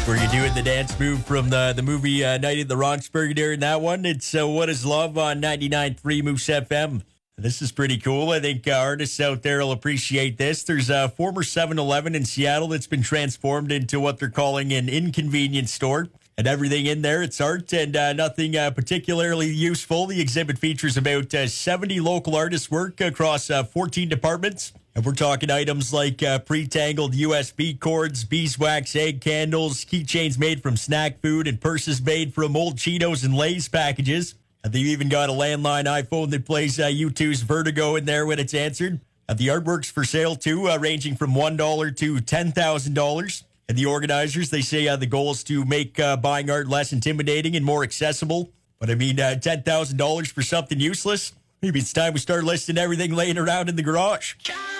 Were you doing the dance move from the movie Night at the Roxbury during that one? It's What Is Love on 99.3 Moose FM. This is pretty cool. I think artists out there will appreciate this. There's a former 7-Eleven in Seattle that's been transformed into what they're calling an inconvenience store. And everything in there, it's art and nothing particularly useful. The exhibit features about 70 local artists' work across 14 departments. And we're talking items like pre-tangled USB cords, beeswax egg candles, keychains made from snack food, and purses made from old Cheetos and Lay's packages. And they've even got a landline iPhone that plays U2's Vertigo in there when it's answered. And the artwork's for sale, too, ranging from $1 to $10,000. And the organizers, they say the goal is to make buying art less intimidating and more accessible. But I mean, $10,000 for something useless? Maybe it's time we start listing everything laying around in the garage.